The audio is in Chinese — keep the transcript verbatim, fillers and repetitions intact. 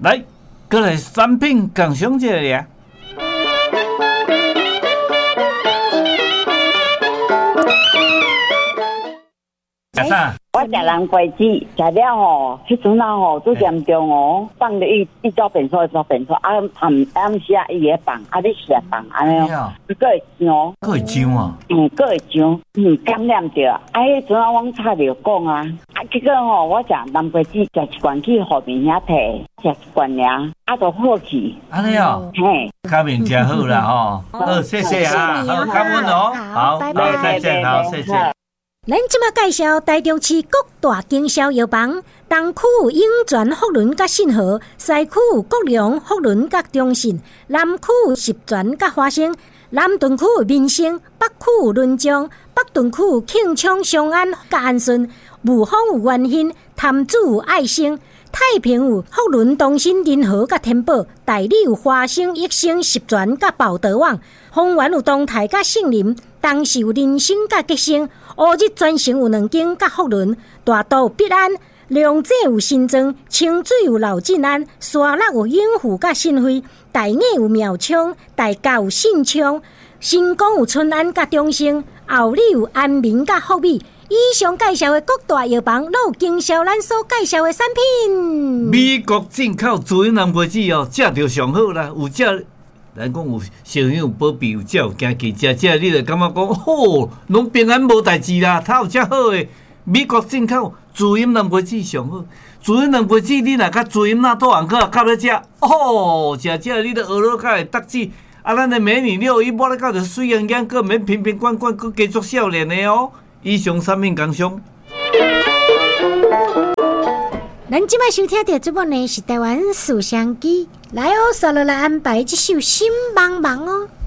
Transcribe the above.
来，过来产品共享一下咧。食啥？ 我食南瓜子，食了吼，迄阵啊吼，最严重哦，放了一一周变错，一周变错，啊暗暗时啊伊会放，啊你食放安尼哦，伊个会痒， 个会痒啊， 嗯，个会痒，嗯，感染着，啊迄阵啊，阮差着讲啊，啊结果吼，我食南瓜子，食一罐去后面遐摕，食一罐尔，啊就好去， 安尼哦， 嘿， 卡面真好啦吼，好谢谢啊，好感恩哦，好， 拜拜， 再见，好谢谢。 咱即马介绍台中市各大经销药房，东区有永泉福伦甲信和，西区有国良福伦甲中信，南区有十全甲华兴，南屯区有民生，北区有伦江，北屯区有庆昌双安甲安顺，雾峰有元兴，潭子有爱生，太平有福伦东新仁和甲天宝，大理有华兴益生十全甲宝德旺，丰原有东泰甲杏林，东市有人生甲吉生。乌日专程有两间甲福伦，大道有必安，龙井有新庄，清水有老进安，沙鹿有永福甲新辉，大雅有苗昌，大甲有信昌，新光有春安甲中兴，后里有安民甲福美。以上介绍的各大药房，都有经销咱所介绍的产品。 美国进口自营南瓜子哦，食着上好啦，有食。咱讲有小朋友保庇，有才有惊奇，食食你就感觉讲，吼，拢平安无代志啦。它有遮好诶，美国进口自营南瓜子上好，自营南瓜子你若甲自营那多红可夹咧食，哦，食食你都学落较会得志。啊，咱的美女六一摸咧到就水盈盈，个免瓶瓶罐罐，个加足少年的哦。以上产品工商。 咱即摆收听到节目呢是台湾思想机，来哦，刷落来安排这首《心茫茫》哦。